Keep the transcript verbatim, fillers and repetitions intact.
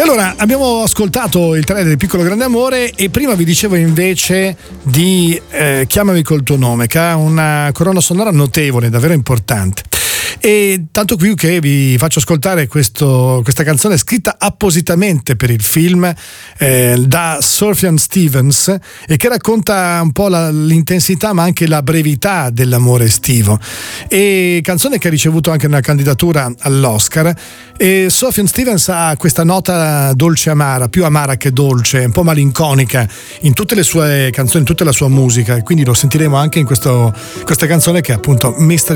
Allora, abbiamo ascoltato il trailer di Piccolo Grande Amore e prima vi dicevo invece di eh, Chiamami col tuo nome, che ha una colonna sonora notevole, davvero importante. E tanto qui che vi faccio ascoltare questo, questa canzone scritta appositamente per il film eh, da Sufjan Stevens, e che racconta un po' la, l'intensità ma anche la brevità dell'amore estivo, e canzone che ha ricevuto anche una candidatura all'Oscar. E Sufjan Stevens ha questa nota dolce amara, più amara che dolce, un po' malinconica in tutte le sue canzoni, in tutta la sua musica, e quindi lo sentiremo anche in questo, questa canzone che è appunto Mystery